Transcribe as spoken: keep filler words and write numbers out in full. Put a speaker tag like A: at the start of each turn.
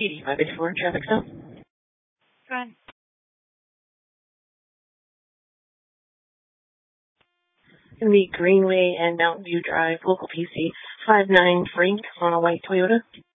A: P D five eighty-four, traffic stop.
B: Go ahead.
A: Gonna be Greenway and Mountain View Drive, local P C five nine Frank on a white Toyota.